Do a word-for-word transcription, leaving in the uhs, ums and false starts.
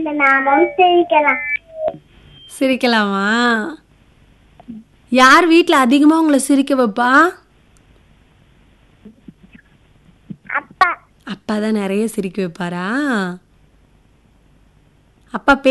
நாமும் சிரிக்கலாம். சிரிக்கலாமா? யார் வீட்ல அதிகமா உங்களை சிரிக்க வைப்பா? அப்பா அப்பா தான் நிறைய சிரிக்க வைப்பாரா? அப்பா